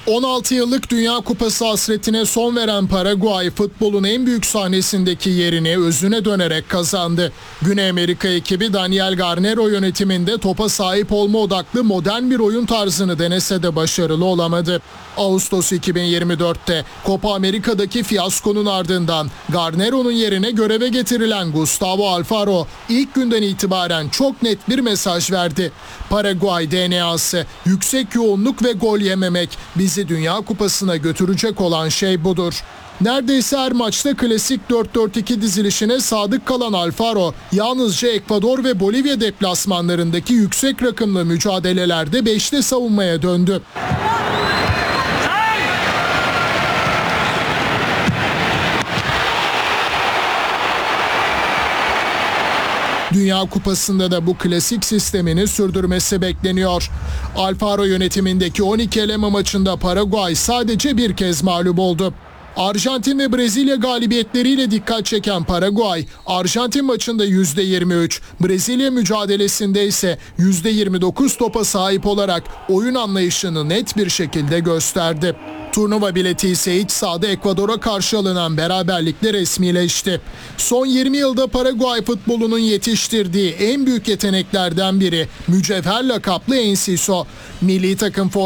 16 yıllık Dünya Kupası hasretine son veren Paraguay, futbolun en büyük sahnesindeki yerini özüne dönerek kazandı. Güney Amerika ekibi Daniel Garnero yönetiminde topa sahip olma odaklı modern bir oyun tarzını denese de başarılı olamadı. Ağustos 2024'te Copa Amerika'daki fiyaskonun ardından Garnero'nun yerine göreve getirilen Gustavo Alfaro ilk günden itibaren çok net bir mesaj verdi. Paraguay DNA'sı, yüksek yoğunluk ve gol yememek, bizi Dünya Kupası'na götürecek olan şey budur. Neredeyse her maçta klasik 4-4-2 dizilişine sadık kalan Alfaro, yalnızca Ekvador ve Bolivya deplasmanlarındaki yüksek rakımlı mücadelelerde 5'te savunmaya döndü. Dünya Kupası'nda da bu klasik sistemini sürdürmesi bekleniyor. Alfaro yönetimindeki 12 eleme maçında Paraguay sadece bir kez mağlup oldu. Arjantin ve Brezilya galibiyetleriyle dikkat çeken Paraguay, Arjantin maçında %23, Brezilya mücadelesinde ise %29 topa sahip olarak oyun anlayışını net bir şekilde gösterdi. Turnuva bileti ise iç sahada Ekvador'a karşı alınan beraberlikle resmileşti. Son 20 yılda Paraguay futbolunun yetiştirdiği en büyük yeteneklerden biri mücevher lakaplı Enciso. Milli takım